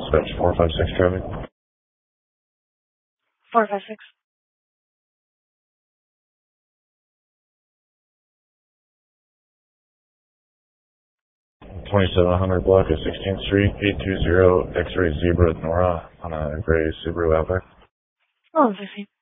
Dispatch 456 traffic. 456. 2700 block of 16th Street, 820 X-Ray Zebra Nora on a gray Subaru Outback. Oh, 50.